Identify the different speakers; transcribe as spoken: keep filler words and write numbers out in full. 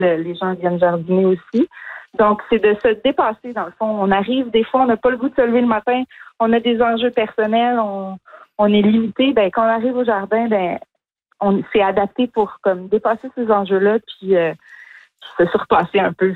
Speaker 1: le, les gens viennent jardiner aussi. Donc, c'est de se dépasser, dans le fond. On arrive, des fois, on n'a pas le goût de se lever le matin, on a des enjeux personnels, on, on est limité. Ben, quand on arrive au jardin, ben, on s'est adapté pour comme dépasser ces enjeux-là, puis, euh, puis se surpasser un peu.